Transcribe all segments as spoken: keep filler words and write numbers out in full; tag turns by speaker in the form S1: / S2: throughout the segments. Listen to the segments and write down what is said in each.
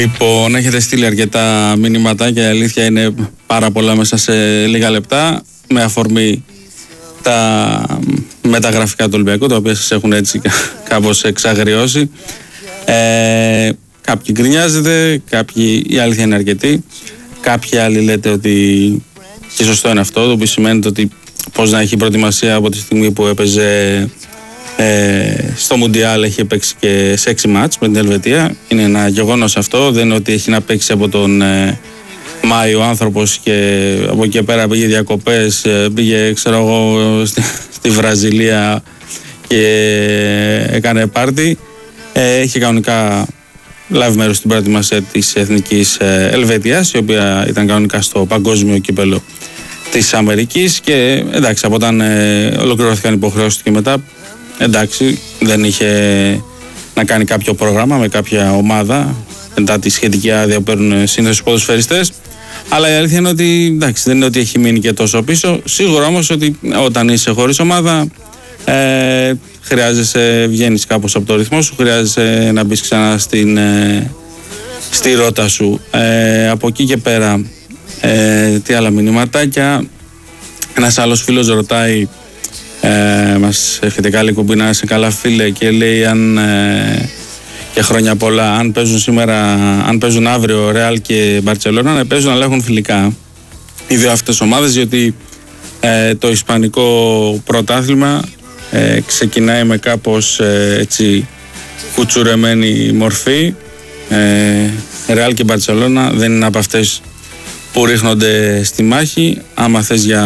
S1: Λοιπόν, έχετε στείλει αρκετά μηνύματα και η αλήθεια είναι πάρα πολλά μέσα σε λίγα λεπτά, με αφορμή τα μεταγραφικά του Ολυμπιακού, τα οποία σας έχουν έτσι κάπως εξαγριώσει. Ε, κάποιοι γκρινιάζετε, κάποιοι, η αλήθεια είναι αρκετή. Κάποιοι άλλοι λέτε ότι και σωστό είναι αυτό, το οποίο σημαίνει ότι πώς να έχει προετοιμασία από τη στιγμή που έπαιζε ε, στο Μουντιάλ, έχει παίξει και σε έξι μάτς με την Ελβετία. Είναι ένα γεγονός αυτό, δεν είναι ότι έχει να παίξει από τον ε, Μάιο ο άνθρωπος και από εκεί πέρα πήγε διακοπές, ε, πήγε ξέρω εγώ στη, στη Βραζιλία και έκανε πάρτι. Ε, έχει κανονικά λάβει μέρος στην προετοιμασία της Εθνικής Ελβετίας, η οποία ήταν κανονικά στο παγκόσμιο κύπελο της Αμερικής, και εντάξει, από όταν ε, ολοκληρώθηκαν οι υποχρεώσεις και μετά, εντάξει, δεν είχε να κάνει κάποιο πρόγραμμα με κάποια ομάδα μετά τη σχετική άδεια που παίρνουν σύνθεση στους ποδοσφαιριστές. Αλλά η αλήθεια είναι ότι εντάξει, δεν είναι ότι έχει μείνει και τόσο πίσω. Σίγουρα όμως ότι όταν είσαι χωρίς ομάδα, ε, χρειάζεσαι, βγαίνεις κάπως από το ρυθμό σου, χρειάζεσαι να μπεις ξανά στην, ε, στη ρότα σου. Ε, από εκεί και πέρα, ε, τι άλλα μηνυματάκια. Ένας άλλος φίλος ρωτάει, ε, μας εύχεται καλή κουμπί, να είσαι καλά φίλε, και λέει αν ε, και χρόνια πολλά, αν παίζουν σήμερα, αν παίζουν αύριο Ρεάλ και Μπαρτσελόνα, να παίζουν αλλά έχουν φιλικά οι δύο αυτές ομάδες, γιατί ε, το ισπανικό πρωτάθλημα ε, ξεκινάει με κάπως ε, έτσι κουτσουρεμένη μορφή. ε, Ρεάλ και Μπαρτσελόνα δεν είναι από αυτές που ρίχνονται στη μάχη. Άμα θες για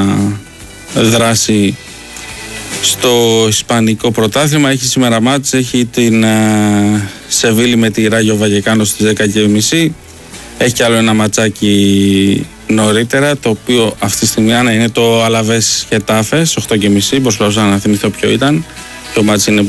S1: δράση στο ισπανικό πρωτάθλημα, έχει σήμερα μάτς, έχει την ε, Σεβίλη με τη Ράγιο Βαγεκάνο στις δέκα και μισή. Έχει κι άλλο ένα ματσάκι νωρίτερα, το οποίο αυτή τη στιγμή είναι το Αλαβές Χετάφε στις οκτώ και μισή. Προσπαθούσα να θυμηθώ ποιο ήταν. Ποιο μάτς είναι